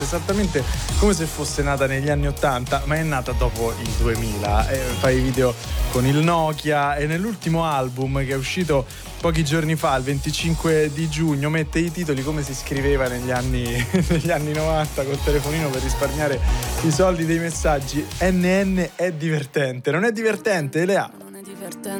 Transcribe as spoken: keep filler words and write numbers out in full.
esattamente come se fosse nata negli anni ottanta, ma è nata dopo il duemila. E fa i video con il Nokia e nell'ultimo album che è uscito pochi giorni fa, il venticinque di giugno, mette i titoli come si scriveva negli anni, negli anni novanta col telefonino per risparmiare i soldi dei messaggi. N N è divertente. Non è divertente, Elea? Non è divertente.